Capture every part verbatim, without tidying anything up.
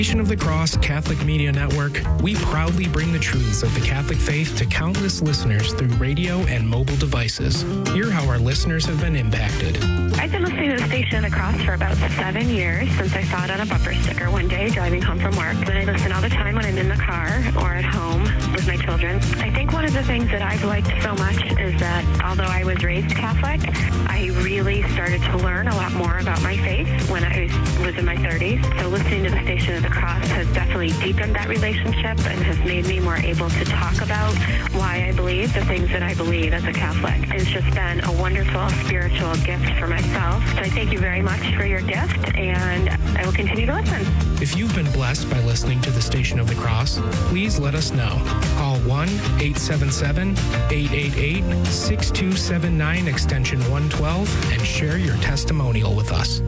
Station of the Cross Catholic Media Network, we proudly bring the truths of the Catholic faith to countless listeners through radio and mobile devices. Hear how our listeners have been impacted. I've been listening to the Station of the Cross for about seven years since I saw it on a bumper sticker one day driving home from work. Then I listen all the time when I'm in the car or at home with my children. I think one of the things that I've liked so much is that although I was raised Catholic, I really started to learn a lot more about my faith when I was in my thirties. So listening to the Station of the Cross has definitely deepened that relationship and has made me more able to talk about why I believe the things that I believe as a Catholic. It's just been a wonderful spiritual gift for myself. So I thank you very much for your gift, and I will continue to listen. If you've been blessed by listening to the Station of the Cross, please let us know. Call one eight seven seven, eight eight eight, six two seven nine extension one twelve and share your testimonial with us.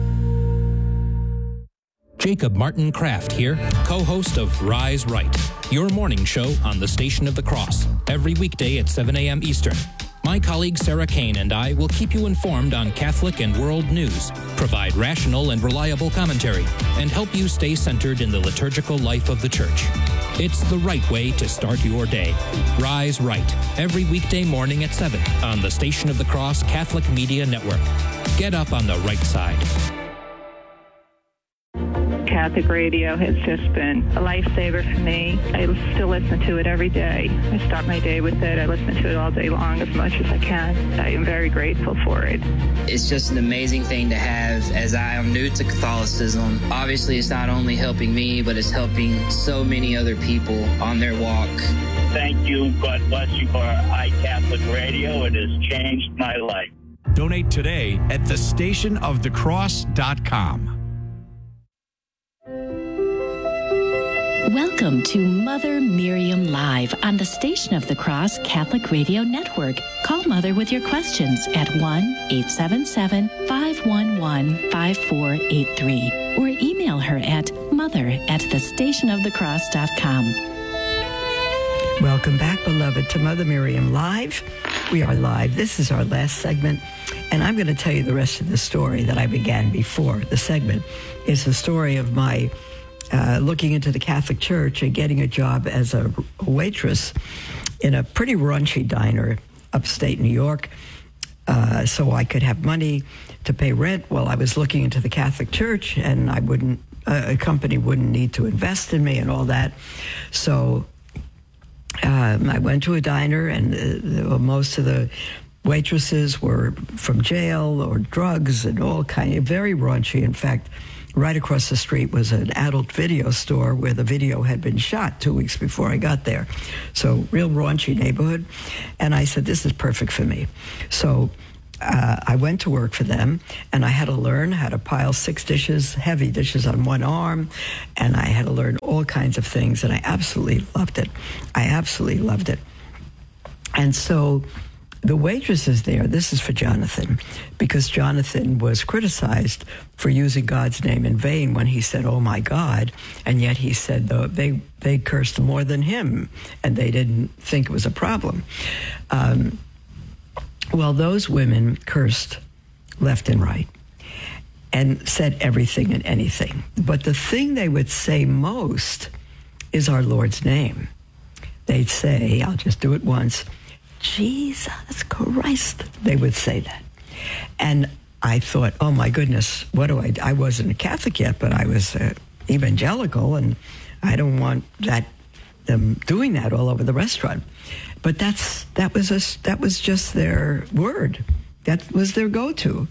Jacob Martin Kraft here, co-host of Rise Right, your morning show on the Station of the Cross, every weekday at seven a.m. Eastern. My colleague Sarah Kane and I will keep you informed on Catholic and world news, provide rational and reliable commentary, and help you stay centered in the liturgical life of the Church. It's the right way to start your day. Rise Right, every weekday morning at seven on the Station of the Cross Catholic Media Network. Get up on the right side. Catholic radio has just been a lifesaver for me. I still listen to it every day. I start my day with it. I listen to it all day long as much as I can. I am very grateful for it. It's just an amazing thing to have as I am new to Catholicism. Obviously, it's not only helping me, but it's helping so many other people on their walk. Thank you. God bless you for iCatholic Radio. It has changed my life. Donate today at the station of the cross dot com. Welcome to Mother Miriam Live on the Station of the Cross Catholic Radio Network. Call Mother with your questions at one eight seven seven, five one one, five four eight three or email her at mother at the station of the cross dot com. Welcome back, beloved, to Mother Miriam Live. We are live. This is our last segment, and I'm going to tell you the rest of the story that I began before the segment. It's the story of my Uh, looking into the Catholic Church and getting a job as a waitress in a pretty raunchy diner upstate New York, uh, so I could have money to pay rent while I was looking into the Catholic Church, and I wouldn't, uh, a company wouldn't need to invest in me and all that. So um, I went to a diner, and uh, most of the waitresses were from jail or drugs and all kind of very raunchy. In fact, right across the street was an adult video store where the video had been shot two weeks before I got there. So real raunchy neighborhood. And I said, this is perfect for me. So uh, I went to work for them, and I had to learn how to pile six dishes, heavy dishes on one arm, and I had to learn all kinds of things, and I absolutely loved it. I absolutely loved it. And so the waitresses there, this is for Jonathan, because Jonathan was criticized for using God's name in vain when he said, oh my God, and yet he said though, they, they cursed more than him, and they didn't think it was a problem. Um, well, those women cursed left and right and said everything and anything. But the thing they would say most is our Lord's name. They'd say, I'll just do it once, Jesus Christ, they would say that. And I thought, oh my goodness, what do I do? I wasn't a Catholic yet, but I was uh, evangelical, and I don't want that them doing that all over the restaurant. But that's that was a, that was just their word. That was their go-to.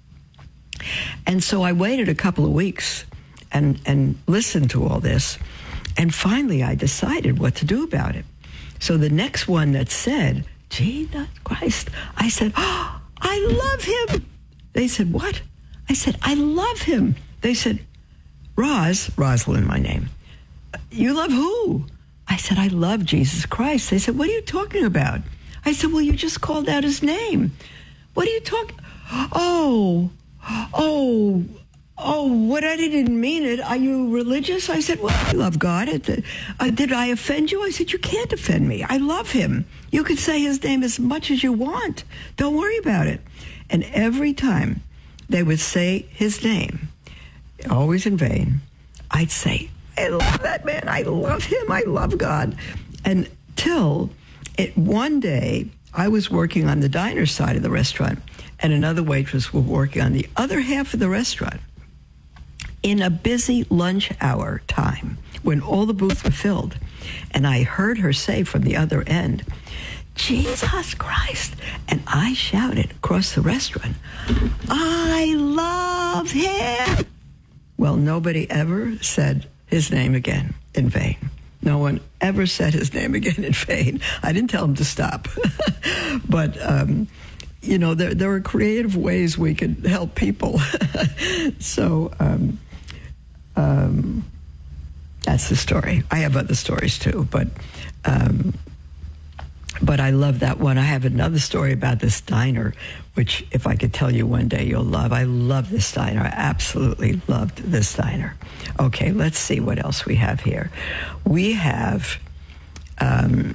And so I waited a couple of weeks and, and listened to all this, and finally I decided what to do about it. So the next one that said, Jesus Christ, I said, oh, I love him. They said, what? I said, I love him. They said, Roz, Rosalind, my name, you love who? I said, I love Jesus Christ. They said, what are you talking about? I said, well, you just called out his name. What are you talking? Oh, oh, oh, what, I didn't mean it. Are you religious? I said, well, I love God. Uh, did I offend you? I said, you can't offend me. I love him. You can say his name as much as you want. Don't worry about it. And every time they would say his name, always in vain, I'd say, I love that man. I love him. I love God. And till it, one day, I was working on the diner side of the restaurant, and another waitress was working on the other half of the restaurant in a busy lunch hour time when all the booths were filled. And I heard her say from the other end, Jesus Christ. And I shouted across the restaurant, I love him. Well, nobody ever said his name again in vain. No one ever said his name again in vain. I didn't tell him to stop. But, um, you know, there, there are creative ways we could help people. So um, um, that's the story. I have other stories, too. But um, but I love that one. I have another story about this diner, which if I could tell you one day, you'll love. I love this diner. I absolutely loved this diner. Okay, let's see what else we have here. We have um,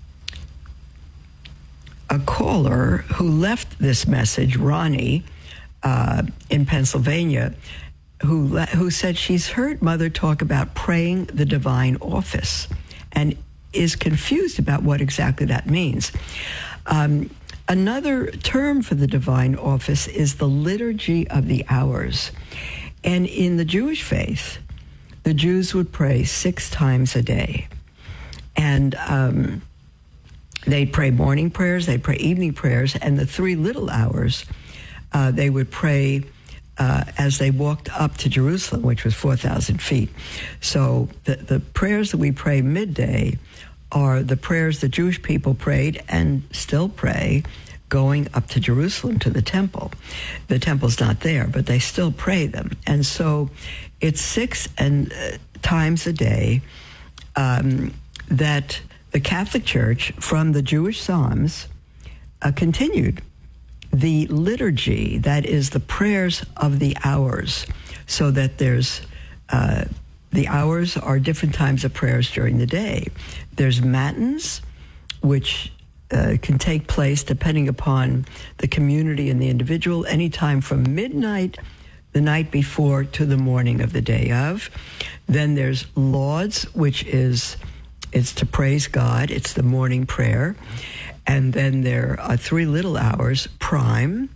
a caller who left this message, Ronnie, uh, in Pennsylvania, who le- who said she's heard Mother talk about praying the divine office and is confused about what exactly that means. Um, another term for the divine office is the liturgy of the hours. And in the Jewish faith, the Jews would pray six times a day. And um, they pray morning prayers, they pray evening prayers, and the three little hours, uh, they would pray uh, as they walked up to Jerusalem, which was four thousand feet. So the, the prayers that we pray midday are the prayers the Jewish people prayed and still pray going up to Jerusalem to the temple. The temple's not there, but they still pray them. And so it's six and uh, times a day um, that the Catholic Church, from the Jewish Psalms, uh, continued the liturgy, that is the prayers of the hours, so that there's uh, the hours are different times of prayers during the day. There's matins, which uh, can take place depending upon the community and the individual, anytime from midnight the night before to the morning of the day of. Then there's lauds, which is it's to praise God. It's the morning prayer. And then there are three little hours, prime,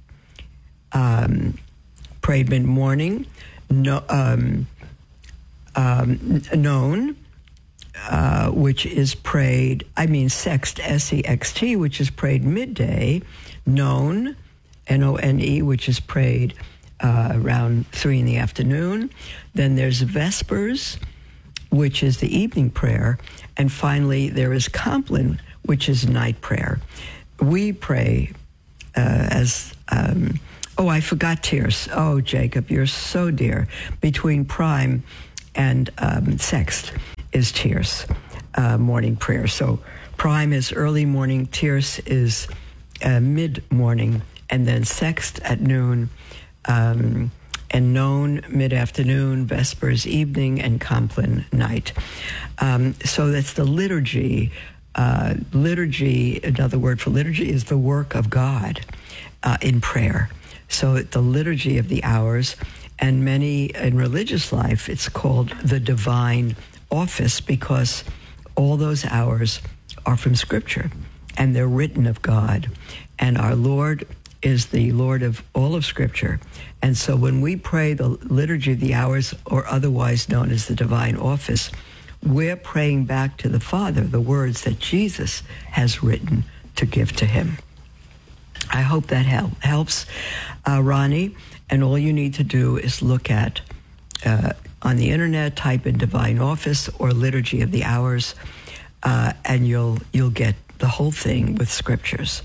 um, prayed mid-morning, no, um, um, known, uh, which is prayed, I mean sext, S E X T, which is prayed midday, known, N O N E, which is prayed uh, around three in the afternoon. Then there's vespers, which is the evening prayer. And finally, there is Compline, which is night prayer. We pray uh, as, um, oh, I forgot Tierce. Oh, Jacob, you're so dear. Between prime and um, sext is Tierce, uh, morning prayer. So prime is early morning, Tierce is uh, mid-morning, and then sext at noon, um, and known mid-afternoon, vespers evening, and Compline night. Um, so that's the liturgy. Uh, liturgy, another word for liturgy, is the work of God uh, in prayer. So the liturgy of the hours, and many in religious life, it's called the divine office, because all those hours are from Scripture, and they're written of God. And our Lord is the Lord of all of Scripture. And so when we pray the liturgy of the hours, or otherwise known as the divine office, we're praying back to the Father the words that Jesus has written to give to him. I hope that help, helps, uh, Ronnie. And all you need to do is look at, uh, on the internet, type in divine office or liturgy of the hours, uh, and you'll you'll get the whole thing with scriptures.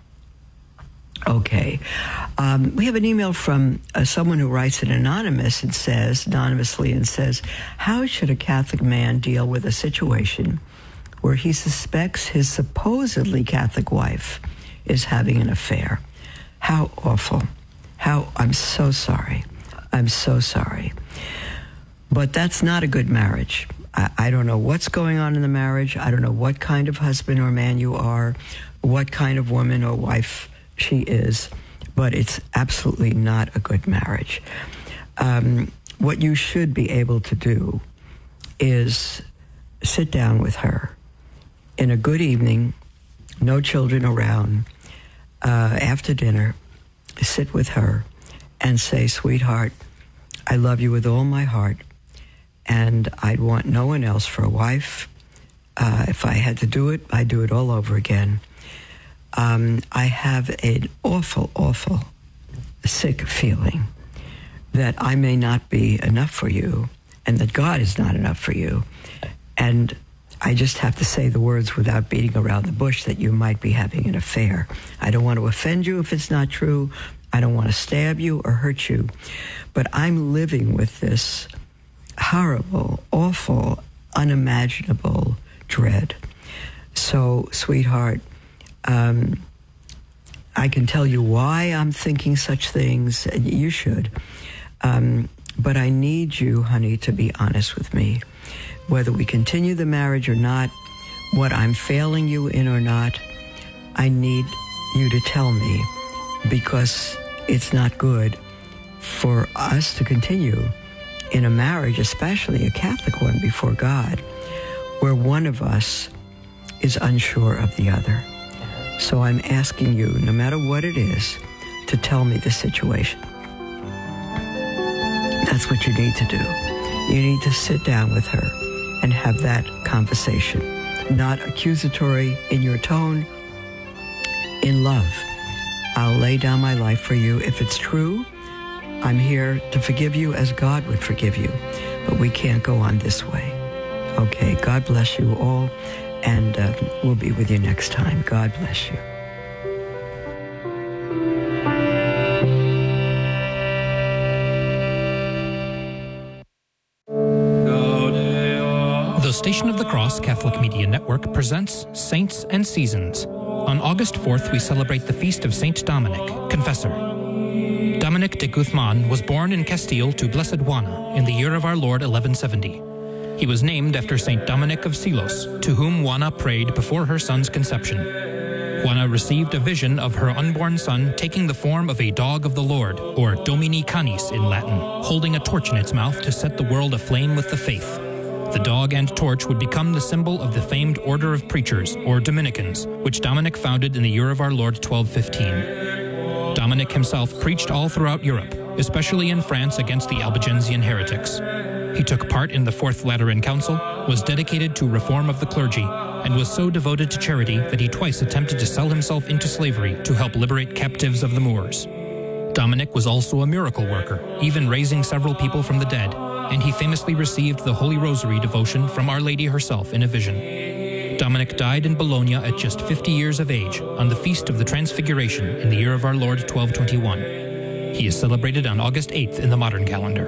Okay. Um, we have an email from uh, someone who writes it anonymous and says, anonymously and says, how should a Catholic man deal with a situation where he suspects his supposedly Catholic wife is having an affair? How awful. How, I'm so sorry. I'm so sorry. But that's not a good marriage. I, I don't know what's going on in the marriage. I don't know what kind of husband or man you are, what kind of woman or wife she is, but it's absolutely not a good marriage. Um, what you should be able to do is sit down with her in a good evening, no children around, uh, after dinner, sit with her and say, sweetheart, I love you with all my heart, and I'd want no one else for a wife. Uh, if I had to do it, I'd do it all over again. Um, I have an awful, awful sick feeling that I may not be enough for you and that God is not enough for you. And I just have to say the words without beating around the bush that you might be having an affair. I don't want to offend you if it's not true. I don't want to stab you or hurt you. But I'm living with this horrible, awful, unimaginable dread. So, sweetheart, um, I can tell you why I'm thinking such things, and you should. Um, but I need you, honey, to be honest with me. Whether we continue the marriage or not, what I'm failing you in or not, I need you to tell me, because it's not good for us to continue in a marriage, especially a Catholic one before God, where one of us is unsure of the other. So I'm asking you, no matter what it is, to tell me the situation. That's what you need to do. You need to sit down with her and have that conversation. Not accusatory in your tone, in love. I'll lay down my life for you. If it's true, I'm here to forgive you as God would forgive you. But we can't go on this way. Okay, God bless you all, and uh, we'll be with you next time. God bless you. The Station of the Cross Catholic Media Network presents Saints and Seasons. On August fourth, we celebrate the feast of Saint Dominic, Confessor. Dominic de Guzman was born in Castile to Blessed Juana in the year of our Lord eleven seventy. He was named after Saint Dominic of Silos, to whom Juana prayed before her son's conception. Juana received a vision of her unborn son taking the form of a dog of the Lord, or Domini Canis in Latin, holding a torch in its mouth to set the world aflame with the faith. The dog and torch would become the symbol of the famed Order of Preachers, or Dominicans, which Dominic founded in the year of our Lord twelve fifteen. Dominic himself preached all throughout Europe, especially in France against the Albigensian heretics. He took part in the Fourth Lateran Council, was dedicated to reform of the clergy, and was so devoted to charity that he twice attempted to sell himself into slavery to help liberate captives of the Moors. Dominic was also a miracle worker, even raising several people from the dead, and he famously received the Holy Rosary devotion from Our Lady herself in a vision. Dominic died in Bologna at just fifty years of age on the Feast of the Transfiguration in the year of our Lord twelve twenty-one. He is celebrated on August eighth in the modern calendar.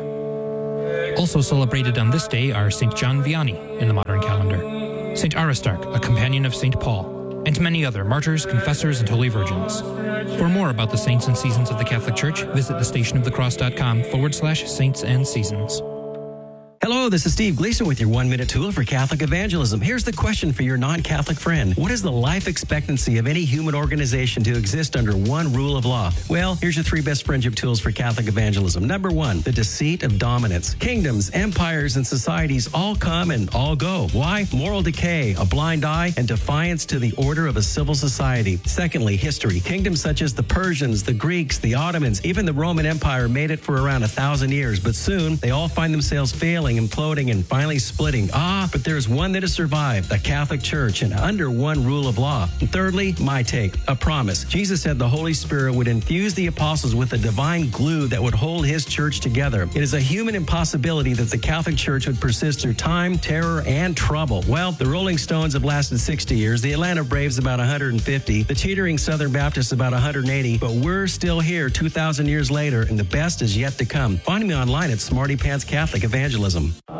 Also celebrated on this day are Saint John Vianney in the modern calendar, Saint Aristarch, a companion of Saint Paul, and many other martyrs, confessors, and holy virgins. For more about the saints and seasons of the Catholic Church, visit thestationofthecross.com forward slash saints and seasons. Hello, this is Steve Gleason with your one-minute tool for Catholic evangelism. Here's the question for your non-Catholic friend. What is the life expectancy of any human organization to exist under one rule of law? Well, here's your three best friendship tools for Catholic evangelism. Number one, the deceit of dominance. Kingdoms, empires, and societies all come and all go. Why? Moral decay, a blind eye, and defiance to the order of a civil society. Secondly, history. Kingdoms such as the Persians, the Greeks, the Ottomans, even the Roman Empire made it for around a thousand years, but soon they all find themselves failing, imploding, and finally splitting. Ah, but there's one that has survived, the Catholic Church, and under one rule of law. And thirdly, my take, a promise. Jesus said the Holy Spirit would infuse the apostles with a divine glue that would hold his church together. It is a human impossibility that the Catholic Church would persist through time, terror, and trouble. Well, the Rolling Stones have lasted sixty years, the Atlanta Braves about one hundred fifty, the teetering Southern Baptists about one hundred eighty, but we're still here two thousand years later, and the best is yet to come. Find me online at Smarty Pants Catholic Evangelism.